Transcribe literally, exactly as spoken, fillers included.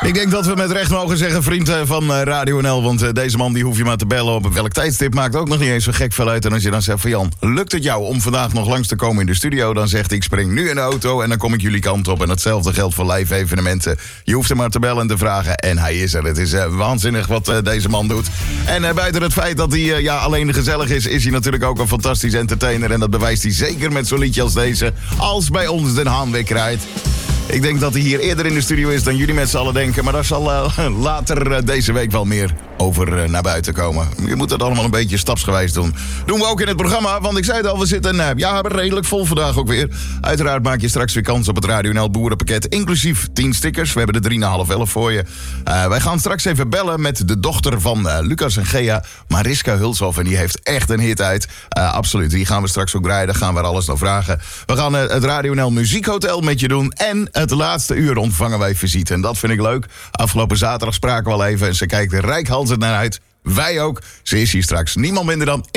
Ik denk dat we met recht mogen zeggen, vriend van Radio N L... want deze man die hoef je maar te bellen op welk tijdstip... maakt ook nog niet eens zo gek veel uit. En als je dan zegt van Jan, lukt het jou om vandaag nog langs te komen in de studio... dan zegt hij, ik spring nu in de auto en dan kom ik jullie kant op. En hetzelfde geldt voor live evenementen. Je hoeft hem maar te bellen en te vragen en hij is er. Het is uh, waanzinnig wat uh, deze man doet. En uh, buiten het feit dat hij uh, ja, alleen gezellig is... is hij natuurlijk ook een fantastisch entertainer... en dat bewijst hij zeker met zo'n liedje als deze... als bij ons Den Haan weer krijgt. Ik denk dat hij hier eerder in de studio is dan jullie met z'n allen denken... maar daar zal uh, later uh, deze week wel meer over uh, naar buiten komen. Je moet het allemaal een beetje stapsgewijs doen. Doen we ook in het programma, want ik zei het al, we zitten uh, ja, redelijk vol vandaag ook weer. Uiteraard maak je straks weer kans op het Radio N L boerenpakket... inclusief tien stickers. We hebben er drie na half elf voor je. Uh, wij gaan straks even bellen met de dochter van uh, Lucas en Gea... Mariska Hulshoff, en die heeft echt een hit uit. Uh, absoluut, die gaan we straks ook rijden, gaan we er alles nog vragen. We gaan uh, het Radio N L Muziekhotel met je doen... en het laatste uur ontvangen wij visite. En dat vind ik leuk. Afgelopen zaterdag spraken we al even... en ze kijkt er reikhalzend naar uit. Wij ook. Ze is hier straks niemand minder dan...